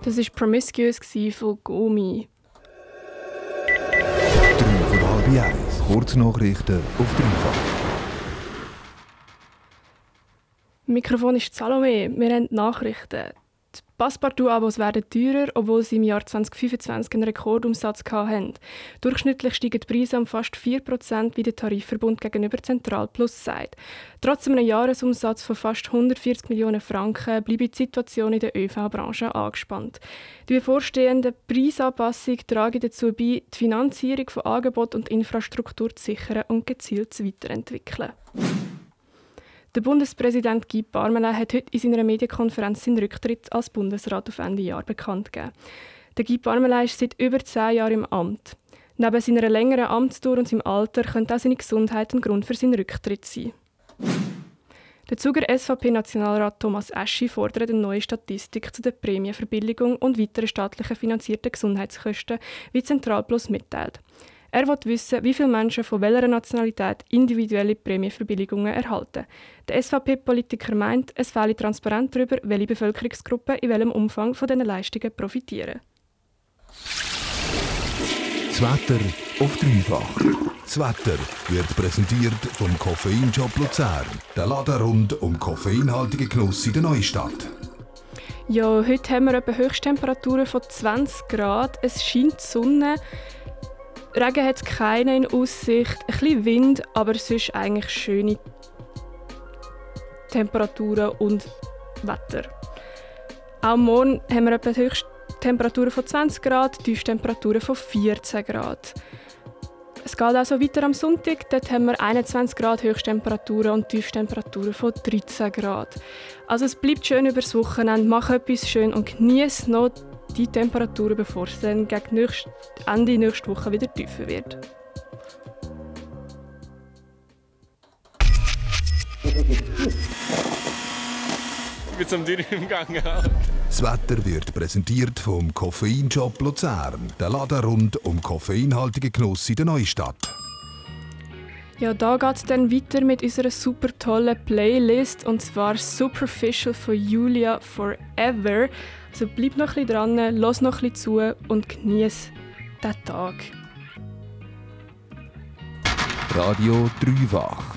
Das war «Promiscuous» von Gomi. 3 vor halb 1. Kurznachrichten auf dreifach. Mikrofon ist Salome. Wir haben Nachrichten. Die Passepartout-Abos werden teurer, obwohl sie im Jahr 2025 einen Rekordumsatz hatten. Durchschnittlich steigen die Preise um fast 4%, wie der Tarifverbund gegenüber Central Plus sagt. Trotz einem Jahresumsatz von fast 140 Millionen Franken bleibt die Situation in der ÖV-Branche angespannt. Die bevorstehende Preisanpassung tragen dazu bei, die Finanzierung von Angebot und Infrastruktur zu sichern und gezielt zu weiterentwickeln. Der Bundespräsident Guy Parmelin hat heute in seiner Medienkonferenz seinen Rücktritt als Bundesrat auf Ende Jahr bekannt gegeben. Der Guy Parmelin ist seit über 10 Jahren im Amt. Neben seiner längeren Amtsdauer und seinem Alter könnte auch seine Gesundheit ein Grund für seinen Rücktritt sein. Der Zuger SVP-Nationalrat Thomas Eschi fordert eine neue Statistik zu der Prämienverbilligung und weiteren staatlich finanzierten Gesundheitskosten, wie Zentralplus mitteilt. Er will wissen, wie viele Menschen von welcher Nationalität individuelle Prämienverbilligungen erhalten. Der SVP-Politiker meint, es fehle transparent darüber, welche Bevölkerungsgruppen in welchem Umfang von diesen Leistungen profitieren. Das Wetter auf dreifach. Das Wetter wird präsentiert vom Koffeinshop Luzern. Der Laden rund um koffeinhaltige Genuss in der Neustadt. Ja, heute haben wir etwa Höchsttemperaturen von 20 Grad. Es scheint die Sonne. Regen hat es keinen in Aussicht, ein bisschen Wind, aber sonst eigentlich schöne Temperaturen und Wetter. Auch morgen haben wir etwa Höchsttemperaturen von 20 Grad, Tiefstemperaturen von 14 Grad. Es geht also weiter am Sonntag, dort haben wir 21 Grad Höchsttemperaturen und Tiefstemperaturen von 13 Grad. Also es bleibt schön übers Wochenende, mach etwas schön und genieß noch die Temperaturen, bevor es dann gegen Ende nächste Woche wieder tiefer wird. Ich bin zum Tier im Gang. Das Wetter wird präsentiert vom Koffeinshop Luzern. Der Laden rund um koffeinhaltige Genuss in der Neustadt. Ja, da geht es dann weiter mit unserer super tollen Playlist, und zwar Superficial von Julia Forever. Also bleib noch ein bisschen dran, lass noch ein bisschen zu und genieß den Tag. Radio Dreifach.